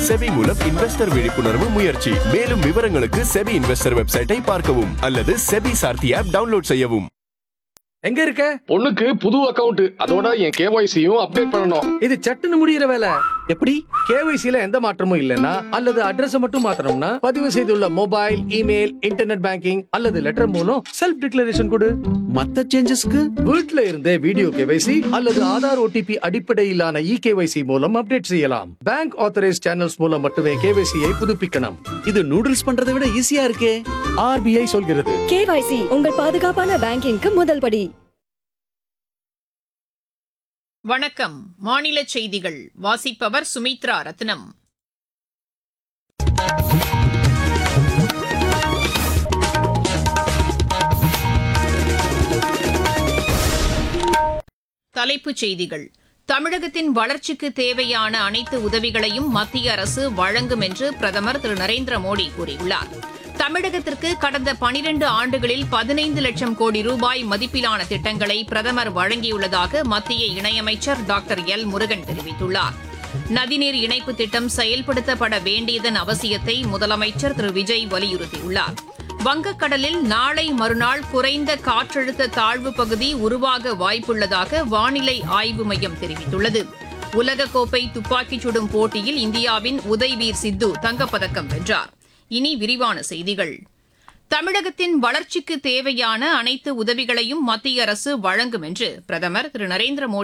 SEBI மூலம் investor விழிப்புணர்வு முயற்சி. மேலும் விவரங்களுக்கு செபி இன்வெஸ்டர் வெப்சைட்டை பார்க்கவும் அல்லது செபி சார்த்தி ஆப் டவுன்லோட் செய்யவும். எங்க இருக்க? பொண்ணுக்கு புது அக்கவுண்ட், அதோட என் கேஒய்சியும் அப்டேட் பண்ணனும். இது சட்டுன்னு முடியிற வேலை. எப்படி? கேஒய்சில எந்த மாற்றமும் இல்லனா அல்லது அட்ரஸ் மட்டும் மாத்தணும்னா பதிவு செய்துள்ள மொபைல், இமெயில், இன்டர்நெட் பேங்கிங் அல்லது லெட்டர் மூலம் செல்ஃப் டிக்ளரேஷன் கொடு. மத்த சேஞ்சஸ்க்கு வீட்ல இருந்தே வீடியோ கேஒய்சி அல்லது ஆதார் ஓடிபி அடிப்படையிலான இகேஒய்சி மூலம் அப்டேட் செய்யலாம். பேங்க் ஆத்தரைஸ் சேனல்ஸ் மூலம் மட்டுமே கேஒய்சியை புதுப்பிக்கணும். இது நூடுல்ஸ் பண்றதை விட ஈஸியா இருக்கே. ஆர்பிஐ சொல்கிறது. கேஒய்சி உங்கள் பாதுகாப்பான பேங்கிங்க்கு முதல் படி. வணக்கம். மாநில செய்திகள் வாசிப்பவர் சுமித்ரா ரத்னம். தலைப்புச் செய்திகள். தமிழகத்தின் வளர்ச்சிக்கு தேவையான அனைத்து உதவிகளையும் மத்திய அரசு வழங்கும் என்று பிரதமர் திரு நரேந்திர மோடி கூறியுள்ளார். தமிழகத்திற்கு கடந்த 12 ஆண்டுகளில் 15 லட்சம் கோடி ரூபாய் மதிப்பிலான திட்டங்களை பிரதமர் வழங்கியுள்ளதாக மத்திய இணையமைச்சர் டாக்டர் எல் முருகன் தெரிவித்துள்ளார். நதிநீர் இணைப்பு திட்டம் செயல்படுத்தப்பட வேண்டியதன் அவசியத்தை முதலமைச்சர் திரு விஜய் வலியுறுத்தியுள்ளார். வங்கக்கடலில் நாளை மறுநாள் குறைந்த காற்றழுத்த தாழ்வு பகுதி உருவாக வாய்ப்புள்ளதாக வானிலை ஆய்வு மையம் தெரிவித்துள்ளது. உலகக்கோப்பை துப்பாக்கிச் சுடும் போட்டியில் இந்தியாவின் உதய்வீர் சித்து தங்கப்பதக்கம் வென்றார். இனி விரிவான செய்திகள். தமிழகத்தின் வளர்ச்சிக்கு தேவையான அனைத்து உதவிகளையும் மத்திய அரசு வழங்கும் என்று பிரதமர் திரு நரேந்திர மோடி